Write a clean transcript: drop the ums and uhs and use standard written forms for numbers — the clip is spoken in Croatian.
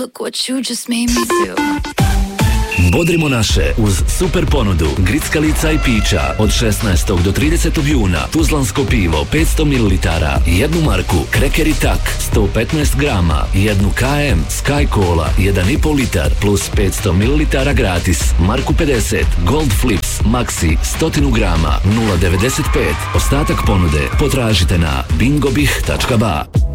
look what you just made me do. Bodrimo naše uz super ponudu grickalica i pića od 16. do 30. juna. Tuzlansko pivo 500 ml, jednu marku Kreker i Tak 115 grama, jednu KM Sky Cola 1,5 litar plus 500 ml gratis, marku 50 Gold Flips Maxi 100 grama 0,95. Ostatak ponude potražite na bingobih.ba.